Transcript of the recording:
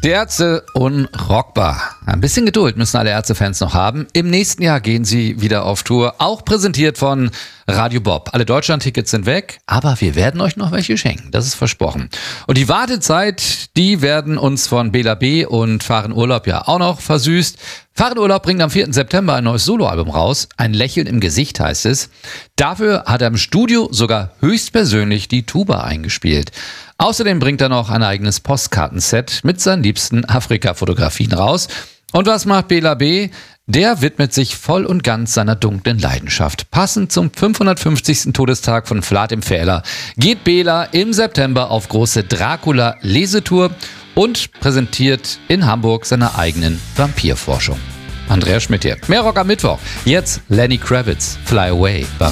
Die Ärzte unrockbar. Ein bisschen Geduld müssen alle Ärzte-Fans noch haben. Im nächsten Jahr gehen sie wieder auf Tour, auch präsentiert von Radio Bob. Alle Deutschland-Tickets sind weg, aber wir werden euch noch welche schenken, das ist versprochen. Und die Wartezeit, die werden uns von Bela B. und Fahren Urlaub ja auch noch versüßt. Fahren Urlaub bringt am 4. September ein neues Soloalbum raus. Ein Lächeln im Gesicht heißt es. Dafür hat er im Studio sogar höchstpersönlich die Tuba eingespielt. Außerdem bringt er noch ein eigenes Postkartenset mit seinen liebsten Afrika-Fotografien raus. Und was macht Bela B.? Der widmet sich voll und ganz seiner dunklen Leidenschaft. Passend zum 550. Todestag von Vlad im Fähler geht Bela im September auf große Dracula-Lesetour und präsentiert in Hamburg seine eigenen Vampirforschung. Andreas Schmidt hier. Mehr Rock am Mittwoch. Jetzt Lenny Kravitz, Fly Away.